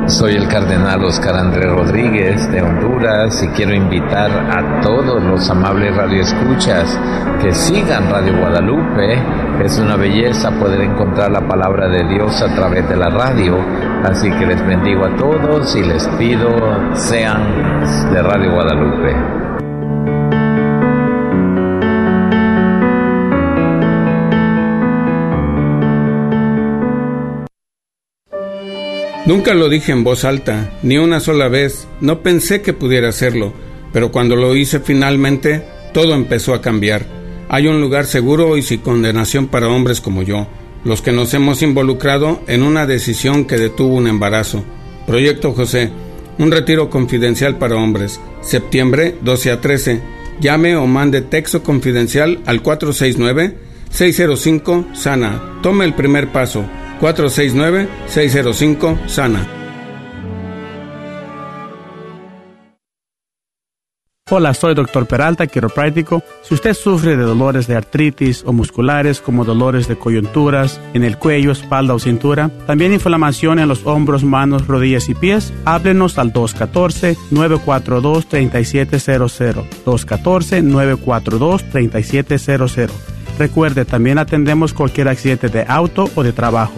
Soy el cardenal Oscar Andrés Rodríguez de Honduras y quiero invitar a todos los amables radioescuchas que sigan Radio Guadalupe. Es una belleza poder encontrar la palabra de Dios a través de la radio, así que les bendigo a todos y les pido sean de Radio Guadalupe. Nunca lo dije en voz alta, ni una sola vez, no pensé que pudiera hacerlo, pero cuando lo hice finalmente, todo empezó a cambiar. Hay un lugar seguro y sin condenación para hombres como yo, los que nos hemos involucrado en una decisión que detuvo un embarazo. Proyecto José, un retiro confidencial para hombres, septiembre 12 a 13. Llame o mande texto confidencial al 469-605-SANA. Tome el primer paso. 469-605-SANA. Hola, soy Dr. Peralta, quiropráctico. Si usted sufre de dolores de artritis o musculares como dolores de coyunturas en el cuello, espalda o cintura, también inflamación en los hombros, manos, rodillas y pies, háblenos al 214-942-3700. 214-942-3700. Recuerde, también atendemos cualquier accidente de auto o de trabajo.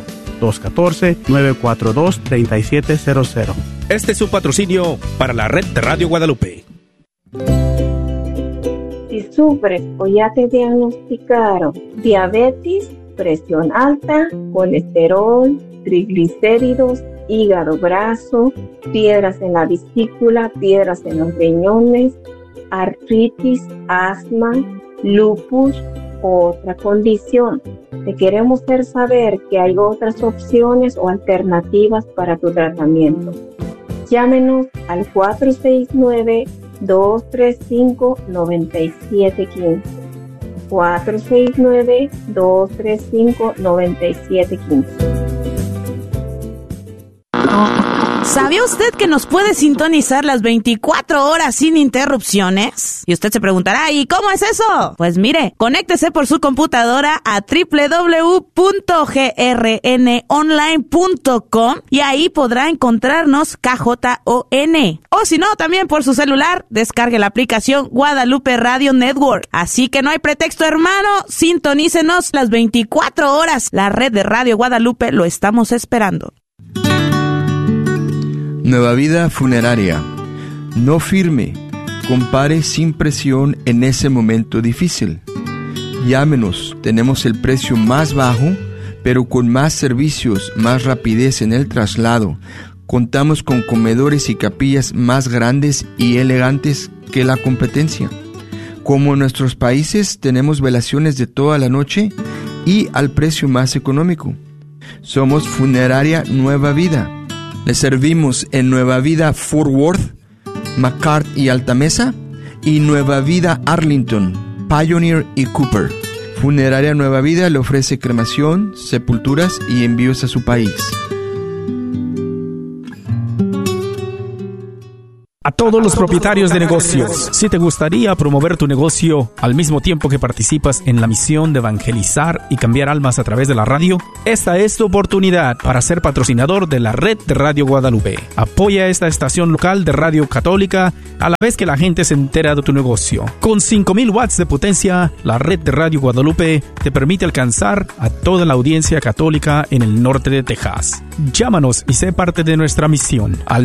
214-942-3700. Este es un patrocinio para la red de Radio Guadalupe. Si sufres o ya te diagnosticaron diabetes, presión alta, colesterol, triglicéridos, hígado graso, piedras en la vesícula, piedras en los riñones, artritis, asma, lupus o otra condición, te queremos hacer saber que hay otras opciones o alternativas para tu tratamiento. Llámenos al 469-235-9715. 469-235-9715. ¿Sabía usted que nos puede sintonizar las 24 horas sin interrupciones? Y usted se preguntará, ¿y cómo es eso? Pues mire, conéctese por su computadora a www.grnonline.com y ahí podrá encontrarnos KJON. O si no, también por su celular, descargue la aplicación Guadalupe Radio Network. Así que no hay pretexto, hermano, sintonícenos las 24 horas. La red de Radio Guadalupe lo estamos esperando. Nueva Vida Funeraria. No firme. Compare sin presión en ese momento difícil. Llámenos. Tenemos el precio más bajo, pero con más servicios, más rapidez en el traslado. Contamos con comedores y capillas más grandes y elegantes que la competencia. Como en nuestros países, tenemos velaciones de toda la noche y al precio más económico. Somos Funeraria Nueva Vida. Le servimos en Nueva Vida Fort Worth, McCart y Altamesa, y Nueva Vida Arlington, Pioneer y Cooper. Funeraria Nueva Vida le ofrece cremación, sepulturas y envíos a su país. A todos los propietarios de negocios, si te gustaría promover tu negocio al mismo tiempo que participas en la misión de evangelizar y cambiar almas a través de la radio, esta es tu oportunidad para ser patrocinador de la red de Radio Guadalupe. Apoya esta estación local de radio católica a la vez que la gente se entera de tu negocio. Con 5,000 watts de potencia, la red de Radio Guadalupe te permite alcanzar a toda la audiencia católica en el norte de Texas. Llámanos y sé parte de nuestra misión al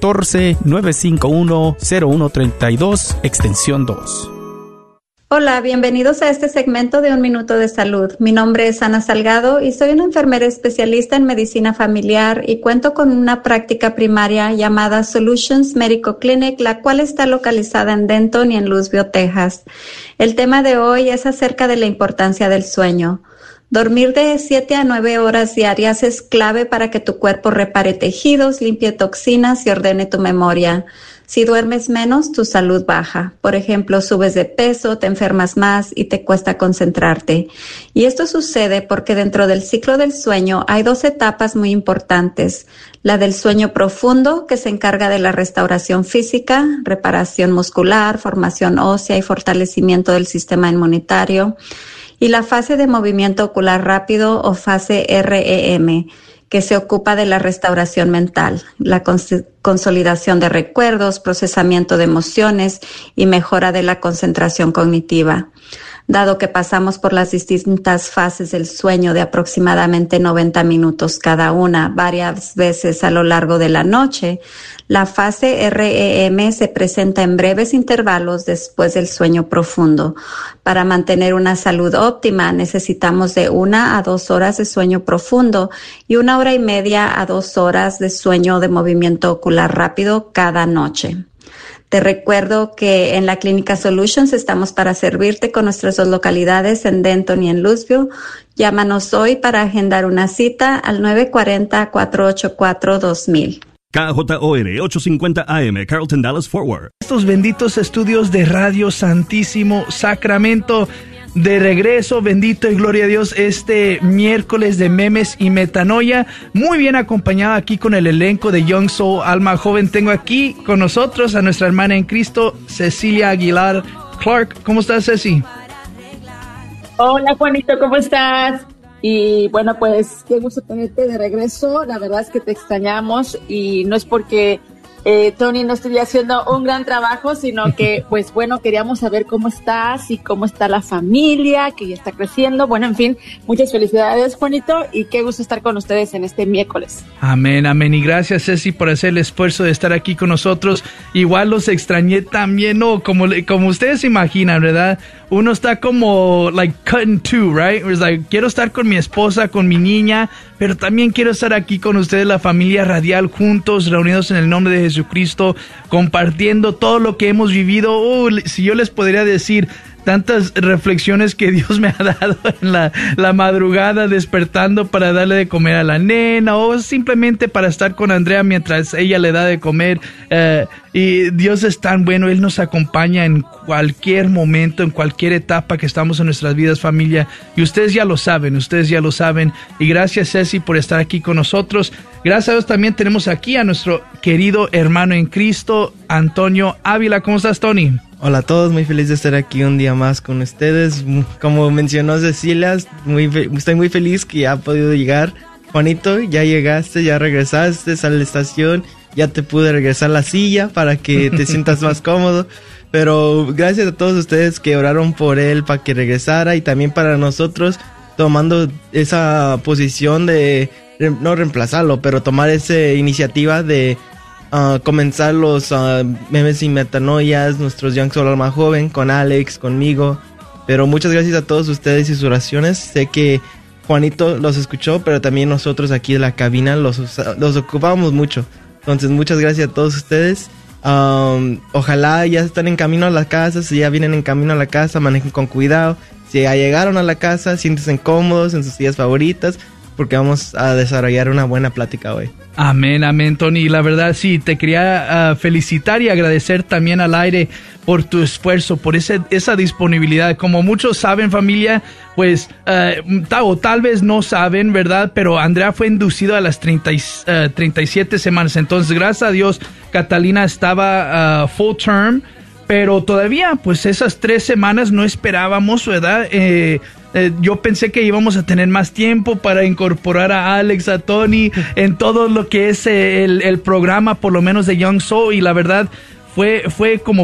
214-951-0132, extensión 2. Hola, bienvenidos a este segmento de Un Minuto de Salud. Mi nombre es Ana Salgado y soy una enfermera especialista en medicina familiar y cuento con una práctica primaria llamada Solutions Medical Clinic, la cual está localizada en Denton y en Louisville, Texas. El tema de hoy es acerca de la importancia del sueño. Dormir de 7 a 9 horas diarias es clave para que tu cuerpo repare tejidos, limpie toxinas y ordene tu memoria. Si duermes menos, tu salud baja. Por ejemplo, subes de peso, te enfermas más y te cuesta concentrarte. Y esto sucede porque dentro del ciclo del sueño hay 2 etapas muy importantes. La del sueño profundo, que se encarga de la restauración física, reparación muscular, formación ósea y fortalecimiento del sistema inmunitario. Y la fase de movimiento ocular rápido o fase REM, que se ocupa de la restauración mental, la consolidación de recuerdos, procesamiento de emociones y mejora de la concentración cognitiva. Dado que pasamos por las distintas fases del sueño de aproximadamente 90 minutos cada una, varias veces a lo largo de la noche, la fase REM se presenta en breves intervalos después del sueño profundo. Para mantener una salud óptima necesitamos de 1 a 2 horas de sueño profundo y 1 hora y media a 2 horas de sueño de movimiento ocular rápido cada noche. Te recuerdo que en la Clínica Solutions estamos para servirte con nuestras 2 localidades en Denton y en Louisville. Llámanos hoy para agendar una cita al 940-484-2000. KJOR 850 AM, Carlton, Dallas, Fort Worth. Estos benditos estudios de Radio Santísimo Sacramento de regreso, bendito y gloria a Dios, este miércoles de memes y metanoia, muy bien acompañado aquí con el elenco de Young Soul Alma Joven. Tengo aquí con nosotros a nuestra hermana en Cristo, Cecilia Aguilar Clark. ¿Cómo estás, Ceci? Hola, Juanito, ¿cómo estás? Y bueno, pues qué gusto tenerte de regreso. La verdad es que te extrañamos y no es porque Tony no estuviera haciendo un gran trabajo, sino que, pues bueno, queríamos saber cómo estás y cómo está la familia, que ya está creciendo. Bueno, en fin, muchas felicidades, Juanito, y qué gusto estar con ustedes en este miércoles. Amén, amén. Y gracias, Ceci, por hacer el esfuerzo de estar aquí con nosotros. Igual los extrañé también, ¿no? Como ustedes se imaginan, ¿verdad? Uno está como, like, cut in two, right? It's like, quiero estar con mi esposa, con mi niña, pero también quiero estar aquí con ustedes, la familia radial, juntos, reunidos en el nombre de Jesucristo, compartiendo todo lo que hemos vivido. Si yo les podría decir tantas reflexiones que Dios me ha dado en la madrugada, despertando para darle de comer a la nena, o simplemente para estar con Andrea mientras ella le da de comer. Y Dios es tan bueno, Él nos acompaña en cualquier momento, en cualquier etapa que estamos en nuestras vidas, familia. Y ustedes ya lo saben. Y gracias, Ceci, por estar aquí con nosotros. Gracias a Dios también tenemos aquí a nuestro querido hermano en Cristo, Antonio Ávila. ¿Cómo estás, Tony? Hola a todos, muy feliz de estar aquí un día más con ustedes. Como mencionó Cecilia, estoy muy feliz que ya ha podido llegar. Juanito, ya llegaste, ya regresaste a la estación, ya te pude regresar la silla para que te sientas más cómodo. Pero gracias a todos ustedes que oraron por él para que regresara, y también para nosotros tomando esa posición de no reemplazarlo, pero tomar esa iniciativa de comenzar los memes y metanoias, nuestros Young Soul Alma Joven, con Alex, conmigo. Pero muchas gracias a todos ustedes y sus oraciones. Sé que Juanito los escuchó, pero también nosotros aquí en la cabina los ocupamos mucho. Entonces muchas gracias a todos ustedes. Ojalá ya están en camino a la casa. Si ya vienen en camino a la casa, manejen con cuidado. Si ya llegaron a la casa, siéntense cómodos en sus sillas favoritas, porque vamos a desarrollar una buena plática hoy. Amén, amén, Tony. La verdad, sí, te quería felicitar y agradecer también al aire por tu esfuerzo, por esa disponibilidad. Como muchos saben, familia, pues, o tal vez no saben, ¿verdad? Pero Andrea fue inducido a las 37 semanas. Entonces, gracias a Dios, Catalina estaba full term, pero todavía, pues, esas 3 semanas no esperábamos, ¿verdad? Yo pensé que íbamos a tener más tiempo para incorporar a Alex, a Tony, en todo lo que es el programa, por lo menos de Young Soul, y la verdad fue como